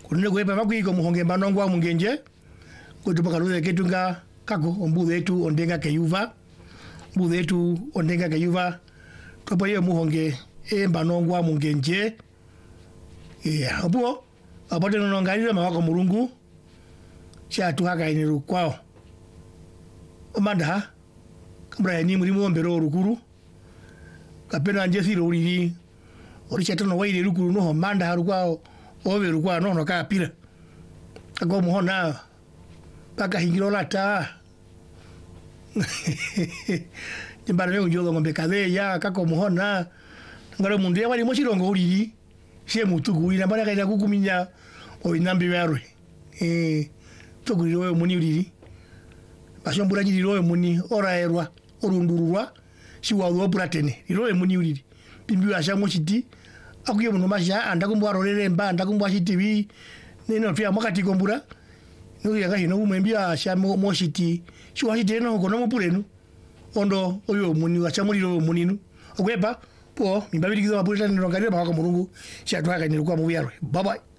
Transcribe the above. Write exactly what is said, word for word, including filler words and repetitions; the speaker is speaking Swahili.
kunene kwepa makwiko muhonge manongwa mungenje kutupa luze ketunga kako ombuze etu ondenga keyuva mbuze etu ondenga keyuva topa ye muhonge e manongwa mungenje yeah obuo apote nonongalira mawako mulungu cha tuhaka iniru kwao omanda kambra ni muri muombero orukuru kapena nje thiro uriri ori chatono waire rukuru no manda harukwa obe rukwa no no kapira ako muhona paka hingirola ta timbara ne unjodo ngombe kade ya kako muhona ngaro mundu ya wali mochirongo uriri she mutugu ina bara kaida kukuminya o inambi yarwe eh toguriro muni uriri bashombura jiriro muni oraerwa orundurwa shiwawo pratene iro muni uriri bimbi asha mochiti akuye muno masha andakumbwa rorere mba andakumbwa chitivi nino pia makati kombura no yaga hino umembi asha mochiti shiwachiti no kono mupurenu ondo oyo muni acha muliro muninu okwepa po mimbabiri kizo mapurita nino ngarira bako mulungu shatwaka nilikuwa mubiyarwe bye bye.